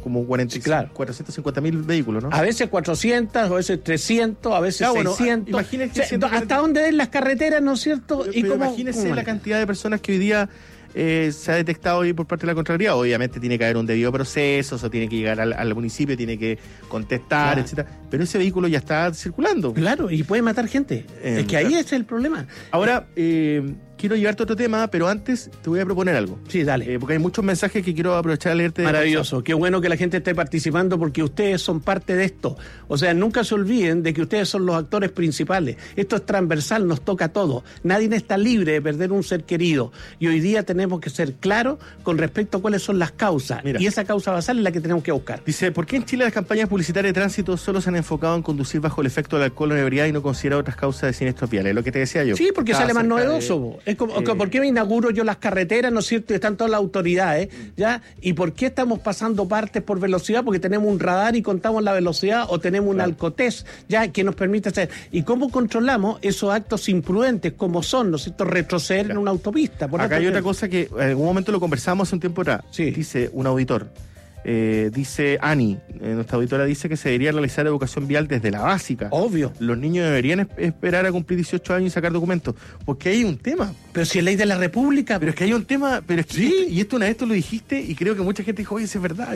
como 450.000 vehículos, ¿no? A veces 400, a veces 300, a veces 600. Imagínese ¿hasta dónde den las carreteras, no es cierto? Pero imagínese la cantidad de personas que hoy día se ha detectado ahí por parte de la Contraloría. Obviamente tiene que haber un debido proceso, eso tiene que llegar al municipio, tiene que contestar, etcétera. Pero ese vehículo ya está circulando. Claro, y puede matar gente. Es que ahí es el problema. Ahora, quiero llevarte a otro tema, pero antes te voy a proponer algo. Sí, dale. Porque hay muchos mensajes que quiero aprovechar a leerte. Maravilloso. Qué bueno que la gente esté participando porque ustedes son parte de esto. O sea, nunca se olviden de que ustedes son los actores principales. Esto es transversal, nos toca a todos. Nadie está libre de perder un ser querido. Y hoy día tenemos que ser claros con respecto a cuáles son las causas. Mira, y esa causa basal es la que tenemos que buscar. Dice, ¿por qué en Chile las campañas publicitarias de tránsito solo se han enfocado en conducir bajo el efecto del alcohol o ebriedad y no consideran otras causas de siniestros viales? Lo que te decía yo. Sí, porque sale más novedoso. Es como, ¿por qué me inauguro yo las carreteras, no es cierto? Y están todas las autoridades, ¿ya? ¿Y por qué estamos pasando partes por velocidad? Porque tenemos un radar y contamos la velocidad, o tenemos un alcotest, ¿ya? Que nos permite hacer. ¿Y cómo controlamos esos actos imprudentes como son, no es cierto? Retroceder en una autopista. Acá hay otra cosa que en algún momento lo conversamos hace un tiempo atrás. Sí. Dice un auditor. Dice Ani, nuestra auditora, dice que se debería realizar educación vial desde la básica. Obvio. Los niños deberían esperar a cumplir 18 años y sacar documentos, porque hay un tema. Pero si es ley de la República. Pero es que hay un tema, pero es que ¿sí? y esto una vez tú lo dijiste y creo que mucha gente dijo, oye, eso es verdad.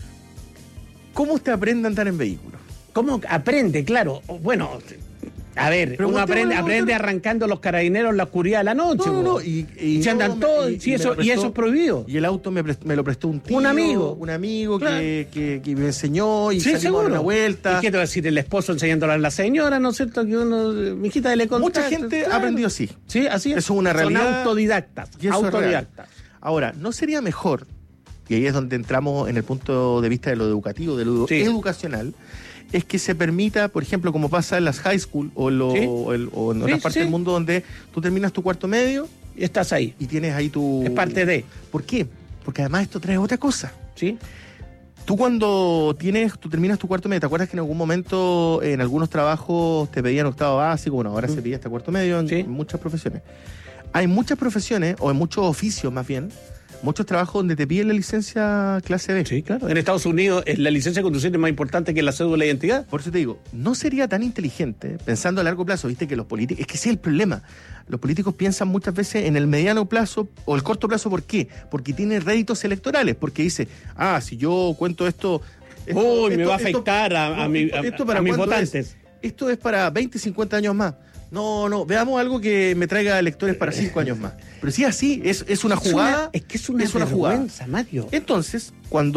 ¿Cómo usted aprende a andar en vehículos? ¿Cómo aprende? Claro, bueno... A ver, pero uno aprende arrancando los carabineros en la oscuridad de la noche. No, y se andan todos, y eso es prohibido. Y el auto me lo prestó un tío. Un amigo Claro. que me enseñó y salimos a una vuelta. ¿Y qué te va a decir el esposo enseñándole a la señora, no es cierto? Que uno, mi hijita, le contacta. Mucha gente ha aprendido así. Sí, así es. Eso es una realidad. Son autodidactas. Autodidactas. Ahora, ¿no sería mejor, y ahí es donde entramos en el punto de vista de lo educativo, de lo educacional, es que se permita, por ejemplo, como pasa en las high school o en otras partes del mundo, donde tú terminas tu cuarto medio y estás ahí y tienes ahí tu... Es parte de... ¿Por qué? Porque además esto trae otra cosa. ¿Sí? Tú cuando tú terminas tu cuarto medio, ¿te acuerdas que en algún momento en algunos trabajos te pedían octavo básico? Bueno, ahora se pide hasta cuarto medio en muchas profesiones. Hay muchas profesiones, o en muchos oficios más bien, muchos trabajos donde te piden la licencia clase B. Sí, claro. En Estados Unidos la licencia de conducir es más importante que la cédula de identidad. Por eso te digo, no sería tan inteligente, pensando a largo plazo, viste que los políticos... Es que ese es el problema. Los políticos piensan muchas veces en el mediano plazo o el corto plazo. ¿Por qué? Porque tienen réditos electorales. Porque dice, si yo cuento esto... me va a afectar a mis votantes. Esto es para 20, 50 años más. No, veamos algo que me traiga electores para 5 años más. Pero si es así, es una jugada. Es que es una vergüenza, Mario. Entonces,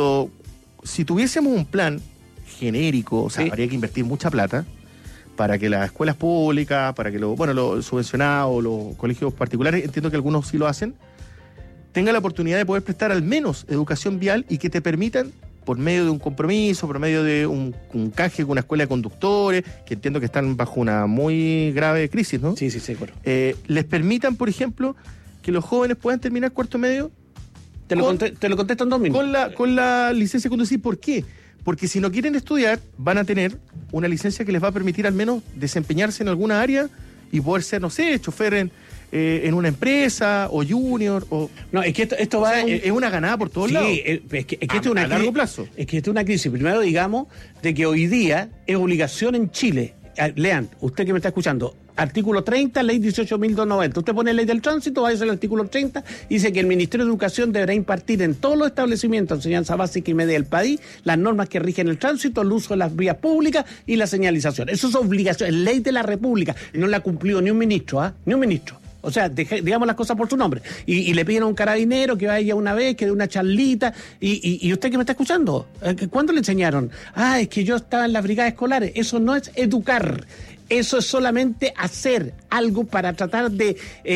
si tuviésemos un plan genérico, o sea, habría que invertir mucha plata para que las escuelas públicas, para que los subvencionados, los colegios particulares, entiendo que algunos sí lo hacen, tengan la oportunidad de poder prestar al menos educación vial y que te permitan, por medio de un compromiso, por medio de un canje con una escuela de conductores, que entiendo que están bajo una muy grave crisis, ¿no? Sí, seguro. Les permitan, por ejemplo, que los jóvenes puedan terminar cuarto medio. Te lo contesto en 2 minutos. Con la licencia de conducir. ¿Por qué? Porque si no quieren estudiar, van a tener una licencia que les va a permitir al menos desempeñarse en alguna área y poder ser, no sé, chofer en una empresa o junior no, es que esto va es una ganada por todos lados. Es que esto es una largo plazo. Es que esto es una crisis. Primero digamos de que hoy día es obligación en Chile. Lean, usted que me está escuchando, artículo 30, ley 18.290. Usted pone ley del tránsito, va a ser el artículo 30, dice que el Ministerio de Educación deberá impartir en todos los establecimientos de enseñanza básica y media del país las normas que rigen el tránsito, el uso de las vías públicas y la señalización. Eso es obligación, es ley de la República. No la ha cumplido ni un ministro, ni un ministro. O sea, digamos las cosas por su nombre. Y le piden a un carabinero que vaya una vez, que dé una charlita. Y usted que me está escuchando, ¿cuándo le enseñaron? Es que yo estaba en las brigadas escolares. Eso no es educar. Eso es solamente hacer algo para tratar de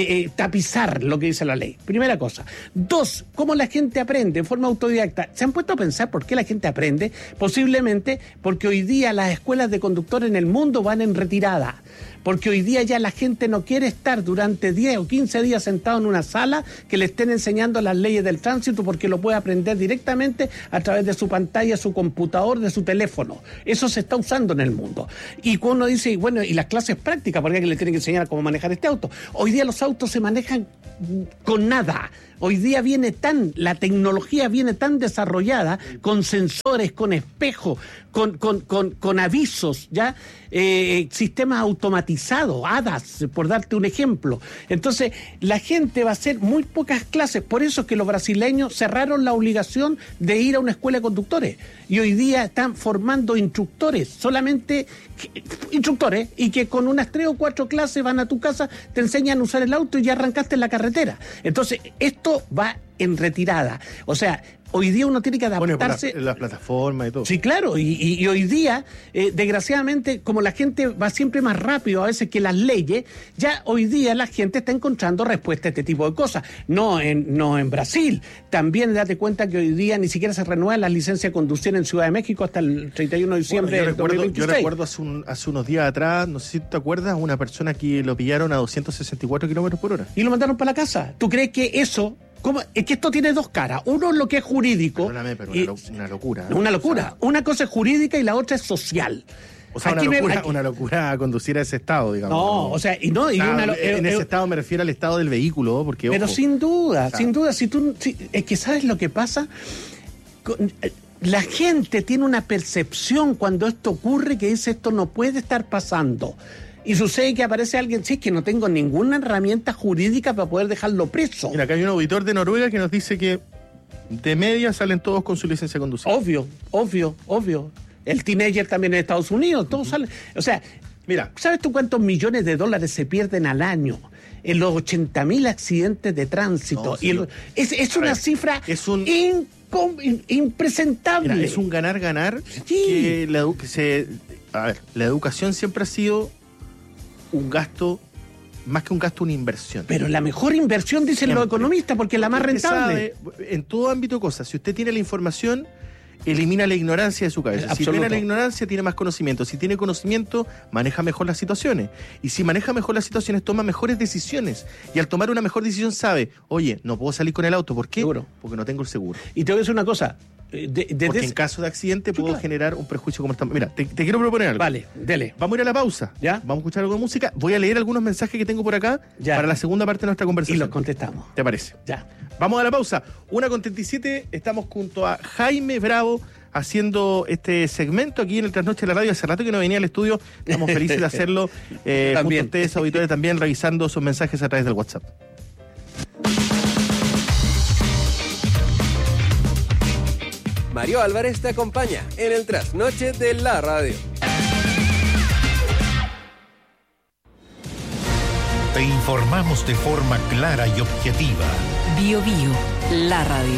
tapizar lo que dice la ley. Primera cosa. 2, ¿cómo la gente aprende en forma autodidacta? ¿Se han puesto a pensar por qué la gente aprende? Posiblemente porque hoy día las escuelas de conductor en el mundo van en retirada. Porque hoy día ya la gente no quiere estar durante 10 o 15 días sentado en una sala que le estén enseñando las leyes del tránsito, porque lo puede aprender directamente a través de su pantalla, su computador, de su teléfono. Eso se está usando en el mundo. Y cuando uno dice, bueno, y las clases prácticas, ¿por qué le tienen que enseñar cómo manejar este auto? Hoy día los autos se manejan con nada. Hoy día la tecnología viene tan desarrollada con sensores conductores, con espejos, con avisos, ¿ya? Sistemas automatizados, HADAS, por darte un ejemplo. Entonces, la gente va a hacer muy pocas clases. Por eso es que los brasileños cerraron la obligación de ir a una escuela de conductores. Y hoy día están formando instructores, solamente instructores, y que con unas 3 o 4 clases van a tu casa, te enseñan a usar el auto y ya arrancaste en la carretera. Entonces, esto va en retirada. O sea, hoy día uno tiene que adaptarse. Bueno, las plataformas y todo. Sí, claro, y hoy día, desgraciadamente, como la gente va siempre más rápido a veces que las leyes, ya hoy día la gente está encontrando respuesta a este tipo de cosas. No en Brasil. También date cuenta que hoy día ni siquiera se renuevan las licencias de conducir en Ciudad de México hasta el 31 de diciembre del 2026. Yo recuerdo hace unos días atrás, no sé si te acuerdas, una persona que lo pillaron a 264 kilómetros por hora. Y lo mandaron para la casa. ¿Tú crees que eso... ¿Cómo? Es que esto tiene dos caras. Uno es lo que es jurídico. Perdóname, pero una locura. Una locura. O sea, una cosa es jurídica y la otra es social. O sea, una locura conducir a ese estado, digamos. No, o sea, en ese estado me refiero al estado del vehículo, porque pero ojo, sin duda, es que ¿sabes lo que pasa? La gente tiene una percepción cuando esto ocurre que dice esto no puede estar pasando. Y sucede que aparece alguien, sí, que no tengo ninguna herramienta jurídica para poder dejarlo preso. Mira, acá hay un auditor de Noruega que nos dice que de media salen todos con su licencia de conducir. Obvio. El teenager también en Estados Unidos, todos salen. O sea, mira, ¿sabes tú cuántos millones de dólares se pierden al año en los 80.000 accidentes de tránsito? No, sí, es una cifra impresentable. Mira, es un ganar-ganar. Sí. La educación siempre ha sido un gasto, más que un gasto, una inversión. Pero la mejor inversión, dicen los economistas, porque es la más rentable. En todo ámbito de cosas, si usted tiene la información, elimina la ignorancia de su cabeza. Absoluto. Si tiene la ignorancia, tiene más conocimiento. Si tiene conocimiento, maneja mejor las situaciones. Y si maneja mejor las situaciones, toma mejores decisiones. Y al tomar una mejor decisión sabe, oye, no puedo salir con el auto. ¿Por qué? Seguro. Porque no tengo el seguro. Y te voy a decir una cosa. Porque en caso de accidente puedo generar un prejuicio como esta. Mira, te quiero proponer algo. Vale, dele. Vamos a ir a la pausa. ¿Ya? Vamos a escuchar algo de música. Voy a leer algunos mensajes que tengo por acá para la segunda parte de nuestra conversación. Y los contestamos. ¿Te parece? Ya. Vamos a la pausa. 1:37. Estamos junto a Jaime Bravo haciendo este segmento aquí en el Trasnoche de la Radio. Hace rato que no venía al estudio. Estamos felices de hacerlo. Junto a ustedes, auditores, también revisando sus mensajes a través del WhatsApp. Mario Álvarez te acompaña en el Trasnoche de la Radio. Te informamos de forma clara y objetiva. BioBio, la radio.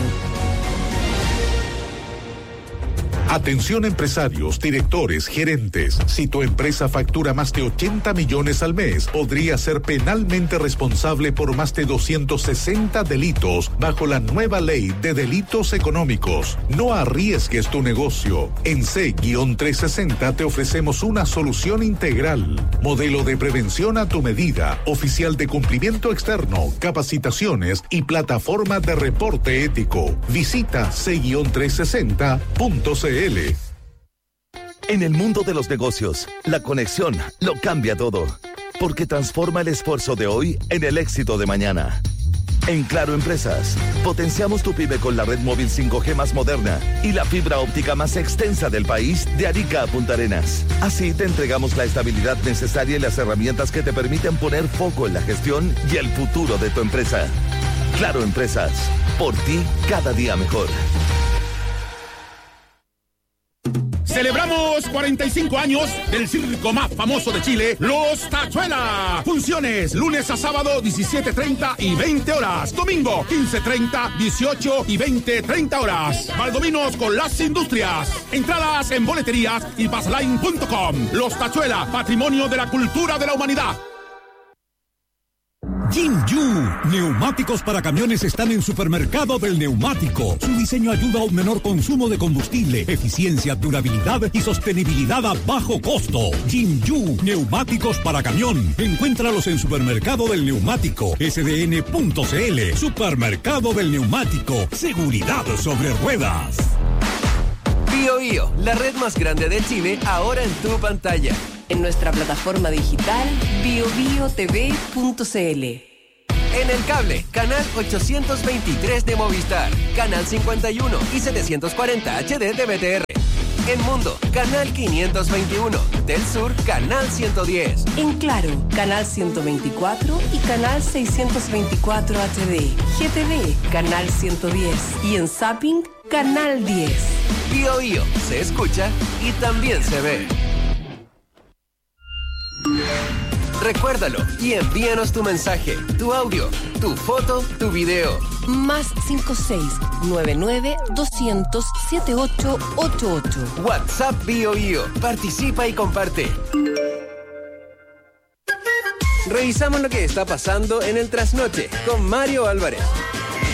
Atención empresarios, directores, gerentes. Si tu empresa factura más de 80 millones al mes, podría ser penalmente responsable por más de 260 delitos bajo la nueva ley de delitos económicos. No arriesgues tu negocio. En C-360 te ofrecemos una solución integral. Modelo de prevención a tu medida, oficial de cumplimiento externo, capacitaciones y plataforma de reporte ético. Visita C-360.cl. En el mundo de los negocios, la conexión lo cambia todo, porque transforma el esfuerzo de hoy en el éxito de mañana. En Claro Empresas, potenciamos tu pyme con la red móvil 5G más moderna y la fibra óptica más extensa del país, de Arica a Punta Arenas. Así te entregamos la estabilidad necesaria y las herramientas que te permiten poner foco en la gestión y el futuro de tu empresa. Claro Empresas, por ti cada día mejor. Celebramos 45 años del circo más famoso de Chile, Los Tachuela. Funciones lunes a sábado 17:30 y 20 horas. Domingo 15:30, 18 y 20:30 horas. Valdominos con las industrias. Entradas en boleterías y passline.com. Los Tachuela, patrimonio de la cultura de la humanidad. Jinju, neumáticos para camiones están en Supermercado del Neumático. Su diseño ayuda a un menor consumo de combustible, eficiencia, durabilidad y sostenibilidad a bajo costo. Jinju, neumáticos para camión. Encuéntralos en Supermercado del Neumático, sdn.cl. Supermercado del Neumático, seguridad sobre ruedas. BioBio, la red más grande de Chile, ahora en tu pantalla. En nuestra plataforma digital biobiotv.cl. En el cable, canal 823 de Movistar, canal 51 y 740 HD de BTR. En Mundo, canal 521. Del Sur, canal 110. En Claro, canal 124 y canal 624 HD. GTV, canal 110. Y en Zapping, canal 10. Bio Bio, se escucha y también se ve. Recuérdalo y envíanos tu mensaje, tu audio, tu foto, tu video. Más 56-99-200-7888. WhatsApp Bio Bio. Participa y comparte. Revisamos lo que está pasando en el trasnoche con Mario Álvarez.